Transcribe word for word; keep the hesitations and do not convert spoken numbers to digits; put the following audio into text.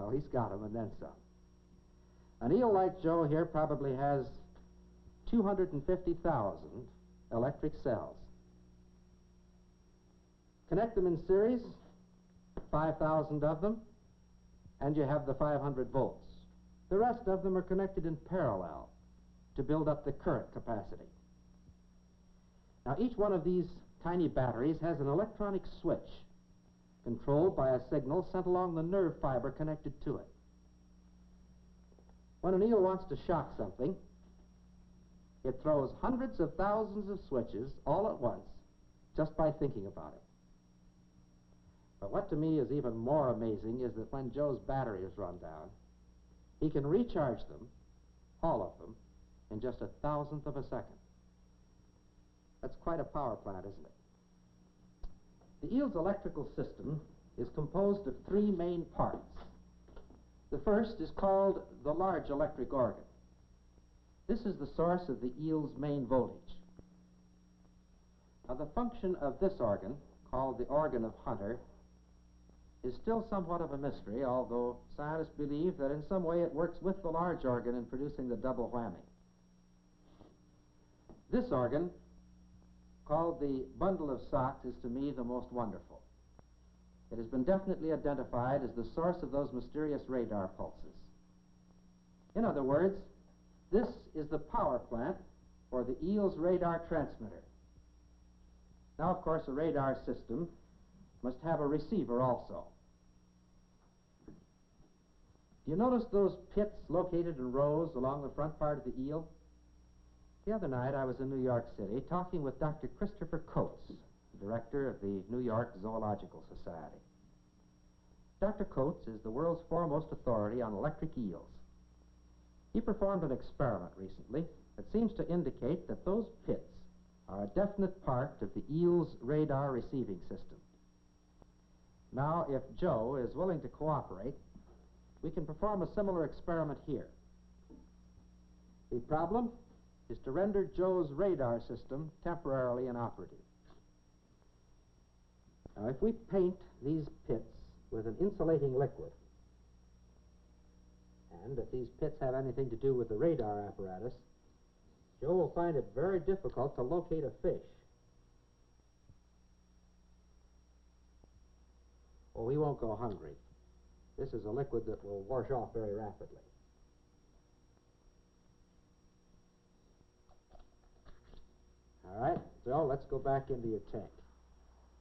well, he's got them and then some. An eel like Joe here probably has two hundred fifty thousand electric cells. Connect them in series, five thousand of them, and you have the five hundred volts. The rest of them are connected in parallel to build up the current capacity. Now, each one of these tiny batteries has an electronic switch controlled by a signal sent along the nerve fiber connected to it. When an eel wants to shock something, it throws hundreds of thousands of switches all at once just by thinking about it. But what to me is even more amazing is that when Joe's battery is run down, he can recharge them, all of them, in just a thousandth of a second. That's quite a power plant, isn't it? The eel's electrical system is composed of three main parts. The first is called the large electric organ. This is the source of the eel's main voltage. Now, the function of this organ, called the organ of Hunter, is still somewhat of a mystery, although scientists believe that in some way it works with the large organ in producing the double whammy. This organ, called the bundle of socks, is to me the most wonderful. It has been definitely identified as the source of those mysterious radar pulses. In other words, this is the power plant for the eel's radar transmitter. Now, of course, a radar system must have a receiver also. Do you notice those pits located in rows along the front part of the eel? The other night I was in New York City talking with Doctor Christopher Coates, the director of the New York Zoological Society. Doctor Coates is the world's foremost authority on electric eels. He performed an experiment recently that seems to indicate that those pits are a definite part of the eel's radar receiving system. Now, if Joe is willing to cooperate, we can perform a similar experiment here. The problem is to render Joe's radar system temporarily inoperative. Now, if we paint these pits with an insulating liquid, and if these pits have anything to do with the radar apparatus, Joe will find it very difficult to locate a fish. Oh, he won't go hungry. This is a liquid that will wash off very rapidly. All right, Joe, let's go back into your tank.